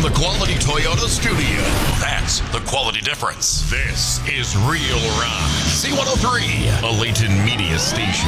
the Quality Toyota studio. That's the quality difference. This is Real Rock C103, a Layton Media station.